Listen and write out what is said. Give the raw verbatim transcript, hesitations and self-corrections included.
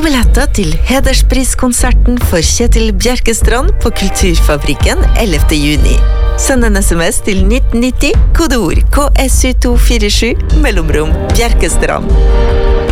billetter til hederspriskonserten for Kjetil Bjerkestrand på Kulturfabrikken ellevte juni. Send en sms til nitten nitti, kodeord K S U to fire sju, mellomrom Bjerkestrand.